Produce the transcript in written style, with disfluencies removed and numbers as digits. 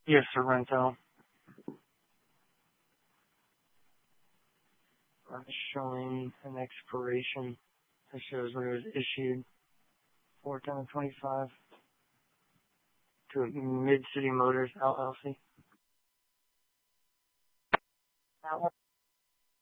Yes, sir, rental. Showing an expiration that shows when it was issued 4/10/25 to Mid-City Motors LLC.